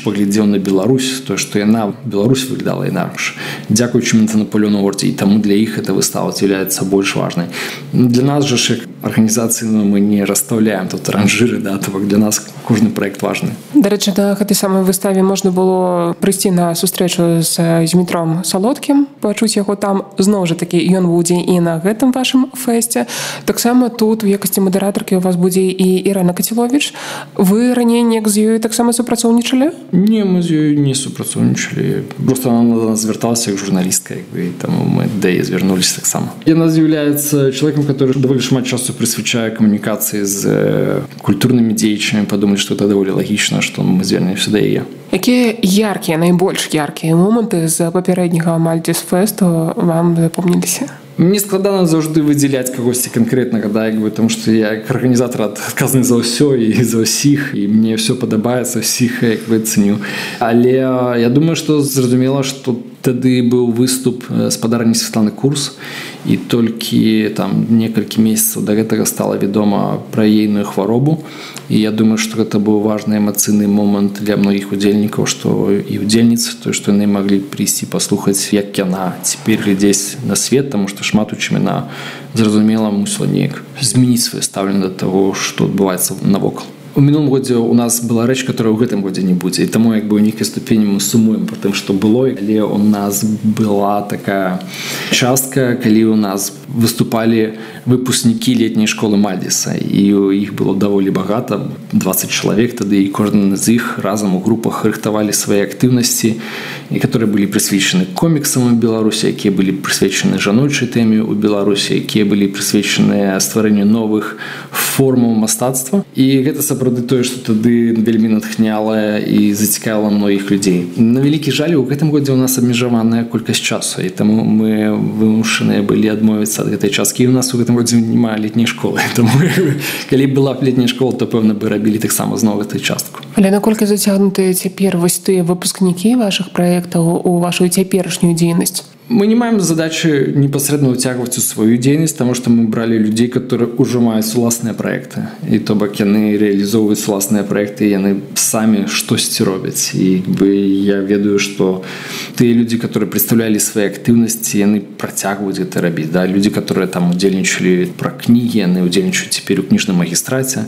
паглядзеў на Беларусь, то што яна Беларусь выглядала інакш. Дзякуючы Наполеону Ордзе, і таму для іх эта выстава з'яўляецца больш важнай. Для нас жа ж арганізацыі мы не расстаўляем тут ранжыры, да, то бок для нас кожны праект важны. Дарэчы, на гэтай самай выставе можна было прыйсці на сустрэчу з Змітром Салодкім, пачуць яго там. Зноў жа такі ён будзе і на гэтым вашым фэсце. Таксама тут у якасці мадэратаркі у вас будзе і Ірына Каціловіч. Вы раней неяк з ёй таксама супрацоўнічалі? Не, мы з ёй не супрацоўнічалі. Просто она звярталася як журналістка, і таму мы да яе звярнуліся таксама. Яна з'яўляецца чалавекам, который даволі шмат часу прысвячае камунікацыі з культурнымі дзеячамі. Падумалі, што это даволі лагічна, што мы звернемся да яе. Якія яркія, найбольш яркія моманты з папярэдняга Мальдзіс-фэсту вам запомніліся? Мне складана заўжды выдзяляць кагосьці канкрэтнага, да, тому што я як арганізатар адказны за ўсё і за ўсіх, і мне ўсё падабаецца, ўсіх цэню. Але я думаю, што зразумела, што тады быў выступ спадарні Святланы Курс, і толькі там некалькі месяцаў да гэтага стала вядома пра ейную хваробу. І я думаю, што гэта быў важны эмацыйны момант для многіх удзельнікаў, што і удзельніц, то што яны маглі прыйсці паслухаць, як яна цяпер глядзець на свет, таму што шмат у чым яна зразумела мусіла неяк змяніць сваё стаўленне да таго, што адбываецца навокал. У мінулым годзе у нас была рэч, которая ў гэтым годзе не будзе. І таму як бы ў нейкай ступені мы сумуем па тым, што было, але у нас была такая частка, калі у нас выступалі выпускнікі летняй школы Мальдзіса. І у іх было даволі багата, 20 чалавек тады, і кожны з іх разам у групах рыхтавалі свае актыўнасці, которые былі прысвечаны коміксам у Беларусі, якія былі прысвечаны жаночай тэме ў Беларусі, якія былі прысвечаны стварэнню новых формаў мастацтва. І гэта сапраўды тое, што тады вельмі натхняла і зацікавіла многіх людзей. На вялікі жаль, у гэтым годзе у нас абмежаваная колькасць часу, і таму мы вымушаныя былі адмовіцца ад гэтай часткі. І у нас у гэтым годзе няма летняй школы. Таму калі была б летняя школа, то пэўна бы рабілі таксама зноў гэтую частку. Але наколькі зацягнутыя цяпер вось тыя выпускнікі вашых праектаў у вашу цяперашнюю дзейнасць? Мы не маем задачи непосредственно утягивать у свою деятельность, потому что мы брали людей, которые уже имеют властные проекты. И то бок яны реализовывают властные проекты, и яны сами что-то робят. И я ведаю, что те люди, которые представляли свои активности, яны протягивают это робить. Да? Люди, которые там удельничали про книги, яны удельничают теперь у книжном магистрате,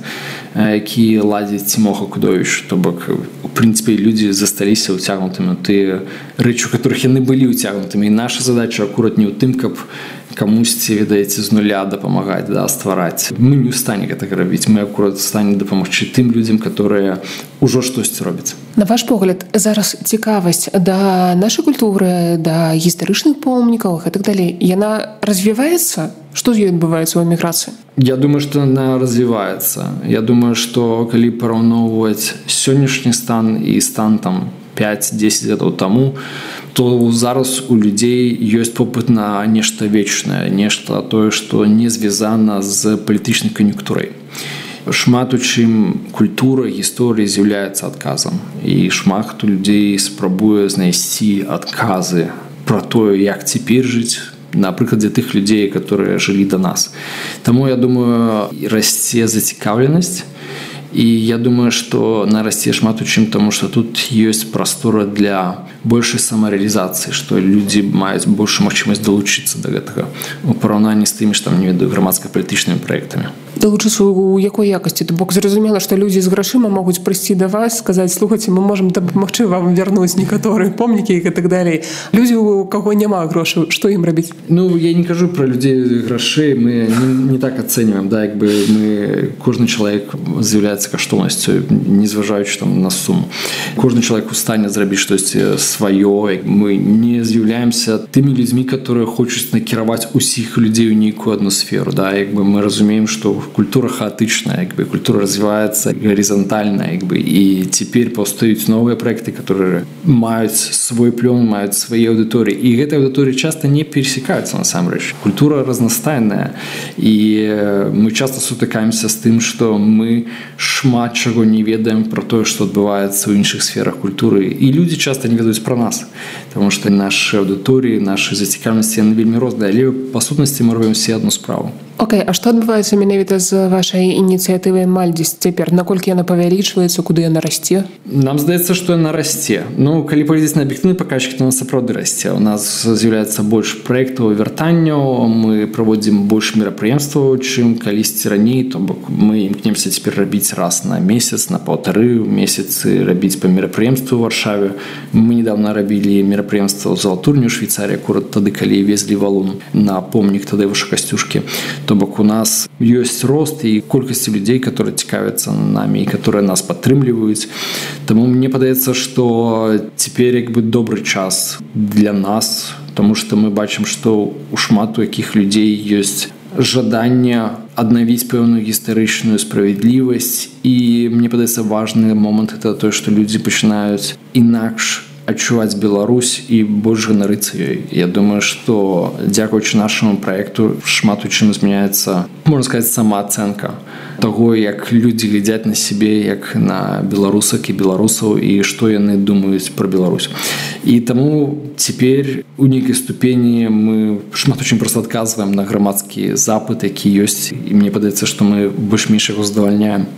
які ладит Тимоха Кудович. То бок, в принципе, люди застались утягнутыми те речи, у которых яны были утягнутыми. И наша задача акурат не ў тым, каб камусьці, ведаеце, з нуля дапамагаць, да, ствараць. Мы не ў стане гэтага рабіць, мы акурат у стане дапамагчы тым людзям, которые ўжо штосьці робяць. На ваш погляд, зараз цікавасць да нашай культуры, да гістарычных помнікаў і так далей, яна развіваецца? Што з ёй адбываецца ў эміграцыі? Я думаю, што яна развіваецца. Я думаю, што калі параўноўваць сённяшні стан і стан там 5-10 гадоў таму, то зараз у людзей ёсць попыт на нешта вечнае, нешта тое, што не звязана з палітычнай кан'юнктурай. Шмат у чым культура, гісторыя з'яўляецца адказам. І шмат хто людзей спрабуе знайсці адказы пра тое, як цяпер жыць, на прыкладзе тых людзей, которые жылі да нас. Таму, я думаю, расце зацікаўленасць. І я думаю, што нарасце шмат у чым, таму што тут ёсць прастора для большай самарэалізацыі, што людзі маюць большую магчымасць далучыцца да гэтага у параўнанні з тымі, што там, не ведаю, грамадска-палітычнымі праектамі. Далучыцца ў якой якасці? То бок зразумела, што людзі з грашыма могуць прыйсці да вас, сказаць: слухайце, мы можам дапамагчы вам вярнуць некаторыя помнікі і так далей. Людзі, у каго няма грошаў, што ім рабіць? Ну, я не кажу пра людзей грашэй, мы не так ацэньваем, да, як бы мы, кожны чалавек з'яўляецца каштоўнасцю, не зважаючы там на суму. Кожны чалавек у стане зрабіць штосьці сваё. Мы не з'яўляемся тымі людзьмі, которые хочуць накіраваць усіх людзей у нейкую адну сферу, да, як бы мы разумеем, што культура хаотичная, как бы культура развивается горизонтально, как бы, и теперь повстают новые проекты, которые имеют свой плен, имеют свои аудитории, и эти аудитории часто не пересекаются на самом деле. Культура разностайная, и мы часто сутыкаемся с тем, что мы шмат чего не ведаем про то, что отбывается в інших сферах культуры, и люди часто не ведают про нас, потому что наши аудитории, наши зацікавлености, они вельми розныя, але по сутности мы робим все одну справу. Окей, а што адбываецца менавіта з вашай ініцыятывай Мальдзіс цяпер? Наколькі яна павялічваецца, куды яна расце? Нам здаецца, што яна расце. Калі паглядзець на аб'ектыўны паказчык, то яна сапраўды расце. У нас з'яўляецца больш праектаў вяртанняў, мы праводзім больш мерапрыемстваў, чым калісьці раней, то бок мы імкнемся цяпер рабіць раз на месяц, на паўтары месяцы рабіць па мерапрыемству ў Варшаве. Мы недавно рабілі мерапрыемства ў Залатурні ў Швейцарыі, акурат тады, калі везлі валун на помнік Тадзеуша Касцюшкі. То бок у нас ёсць рост і колькасці людзей, которые цікавяцца намі і которые нас падтрымліваюць. Таму мне падаецца, што цяпер добры час для нас, тому што мы бачым, што у шмат у якіх людзей ёсць жаданне аднавіць пэўную гістарычную справядлівасць. І мне падаецца важны момант это тое, што людзі пачынаюць інакш адчуваць Беларусь і больш ганарыцца ёй. Я думаю, што дзякуючы нашаму праекту шмат у чым змяняецца, можна сказаць, самаацэнка таго, як людзі глядзяць на сябе, як на беларусак і беларусаў і што яны думаюць пра Беларусь. І таму цяпер у нейкай ступені мы шмат у чым проста адказваем на грамадскі запыт, які ёсць, і мне падаецца, што мы больш-менш яго задавальняем.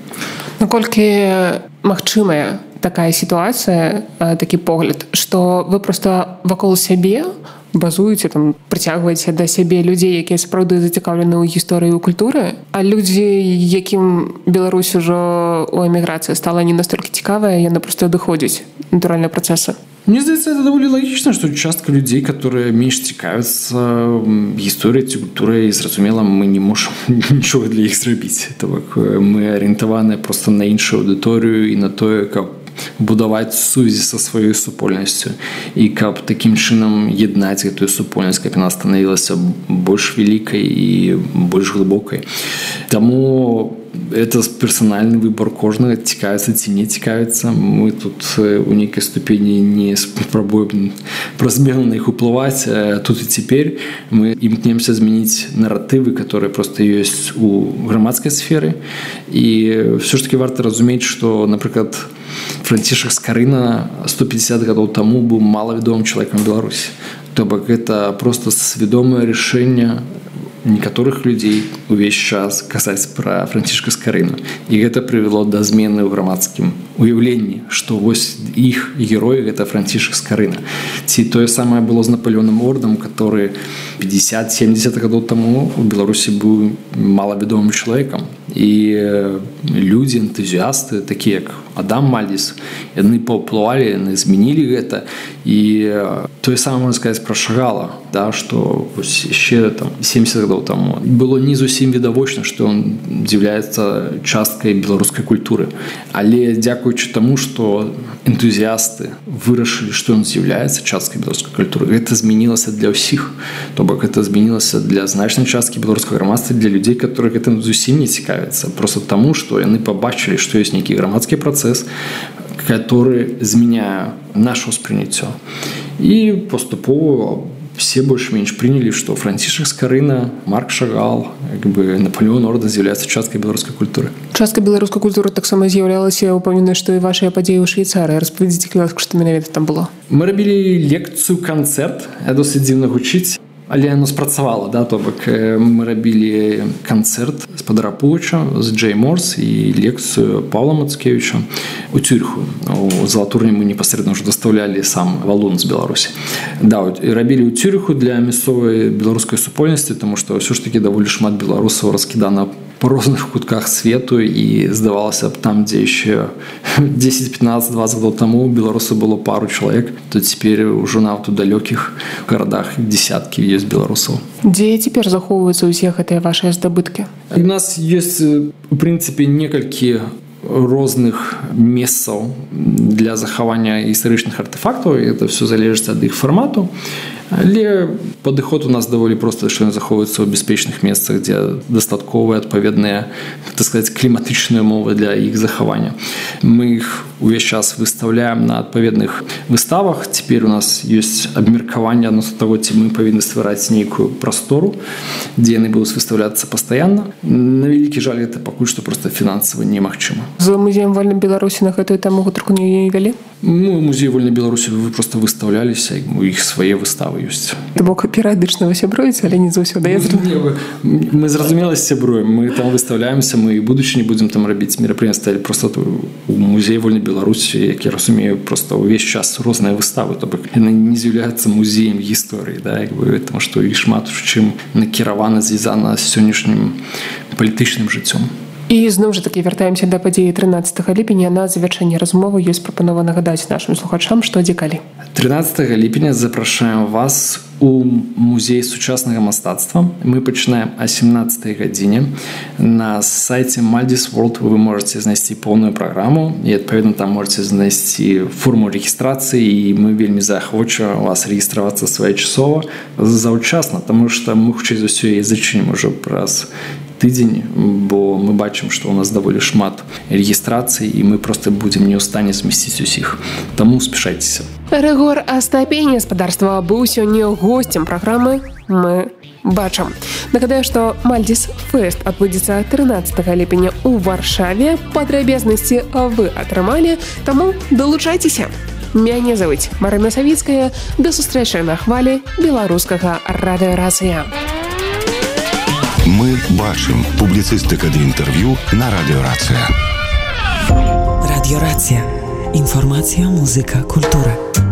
Наколькі магчымая такая сітуацыя, такі погляд, што вы проста вакол сябе базуеце, прыцягваеце да сябе людзей, якія сапраўды зацікаўлены ў гісторыі і культуры, а людзі, якім Беларусь ужо ў эміграцыі стала не настолькі цікавая, яны проста адыходзяць натуральныя працэсы. Мне здаецца, это даволі лагічна, што частка людзей, которые менш цікавяцца гісторыяй ці культурай, зразумела, мы не можам нічога для іх зрабіць. Мы арыентаваны проста на іншую аўдыторыю і на тое, каб будаваць сувязі са сваёй супольнасцю і каб такім чынам яднаць гэтую супольнасць, каб яна станавілася больш вялікай і больш глыбокай. Таму это персональный выбор кожнага, цікавіцца ці не цікавіцца. Мы тут у нейкай ступені не спрабуем праз меру на іх уплываць. Тут і цяпер мы імкнемся змяніць наратывы, которые просто ёсць у грамадскай сферы. І все ж таки варта разумець, што, напрыклад, Францішак Скарына 150 гадоў таму быў малавядомым чалавекам Беларусі. То бок это просто свядомае рашэнне некаторых людзей увесь час казаць пра Францішка Скарыну. І гэта прывяло да змены ў грамадскім уяўленні, што вось іх герой гэта Францішак Скарына. Ці тое самае было з Напалеоном Ордам, который 50-70 гадоў таму у Беларусі быў малавядомым чалавекам. І людзі, энтузіасты, такія як Адам Мальдзіс, яны паўплывалі, яны змянілі гэта. І тое самае можна сказаць пра Шагала, што яшчэ 70 гадоў таму было не зусім відавочна, што ён з'яўляецца часткай беларускай культуры. Але дзякуючы таму, што энтузіасты вырашылі, што ён з'яўляецца часткай беларускай культуры, гэта змянілася для ўсіх. То бок гэта змянілася для значнай часткі беларускага грамадства, для людзей, которые гэтым зусім не цікавяцца. Просто таму, што яны пабачылі, што ёсць нейкі грамадскі працэс, который зменяе наше ўспрыняццё. І паступова все больш-менш прынялі, што Францішак Скарына, Марк Шагал, Напалеон Ордэн з'яўляецца часткай беларускай культуры. Частка беларускай культуры таксама з'яўлялася, упэўнены, што і вашыя падзеі ў Швейцарыі. Распавядзіце, што менавіта там было. Мы рабілі лекцыю-канцэрт, досыць дзіўна гучыць, але яно спрацавала, то бок мы рабілі канцэрт з Падарапувача, з Джей Морс і лекцыю Паўла Мацкевіча у Цюриху. У Залатурні мы непасрэдна ўжо дастаўлялі сам валун з Беларусі. І рабілі ў Цюриху для мясцовай беларускай супольнасці, таму што ўсё ж такі даволі шмат беларусаў раскідана по розных кутках свету, і здавалася б, там, дзе яшчэ 10, 15, 20 гадоў таму беларусаў было пару чалавек, то цяпер ужо нават у далёкіх гарадах дзесяткі ёсць беларусаў. Дзе цяпер захоўваюцца ўсе гэтыя вашыя здабыткі? У нас ёсць, у прынцыпе, некалькі розных месцаў для захавання гістарычных артефактаў, і это все залежыць ад іх фармату. Але падыход у нас даволі проста, што ён захоўваецца ў бяспечных месцах, дзе дастатковыя адпаведныя, так сказаць, кліматычныя умовы для іх захавання. Мы іх увесь час выставляем на адпаведных выставах. Теперь у нас есть абмеркаванне адно того, ці мы павінны ствараць нейкую прастору, дзе яны будуць выстаўляцца пастаянна. На вялікі жаль, гэта пакуль што проста фінансава немагчыма. З музеем вольнай Беларусі на гэтую таму гутарку не вялі? Мы музей вольнай Беларусі вы просто выставляліся, у іх свае выставы ёсць. То бок перыядычна вы сябруеце, але не заўсёды. Мы зразумела сябруем, мы там выставляемся, мы і будучыні будзем там рабіць мерапрыемствы, але просто у музеі вольнай Беларусі, як я разумею, просто ўвесь час розныя выставы, то бок яны не з'яўляюцца музеем гісторыі, да, як бы, таму што і шмат чым накіравана, звязана з сённяшнім палітычным жыццём. І зноў жа такі вяртаемся да падзеі 13 ліпеня. На завяршэнне размовы ёсць прапанова нагадаць нашым слухачам, што дзе калі. 13 ліпеня запрашаем вас у музей сучаснага мастацтва. Мы пачынаем о 17 гадзіне. На сайце Maldis World вы можете знайсці поўную праграму і адпаведна там можете знайсці форму рэгістрацыі, і мы вельмі заахвоча вас рэгістравацца своечасова заўчасна, таму што мы хутчэй за ўсё і зачынім ужо праз тыдзень, бо мы бачым, што ў нас даволі шмат рэгістрацый, і мы просто будзем не ў стане змясціць усіх. Таму спяшайцеся. Рыгор Астапень, гаспадарства, быў сёння госцем праграмы «Мы бачым». Нагадаю, што Maldis Fest адбудзецца 13 ліпеня ў Варшаве. Падрабязнасці вы атрымалі, таму далучайцеся. Мяне завуць Марына Савіцкая. Да сустрэчы на хвалі беларускага радыёрацыя. Мы бачым. Публіцыстыка ды інтэрв'ю на радыёрацыя. Радыёрацыя. Інфармацыя, музыка, культура.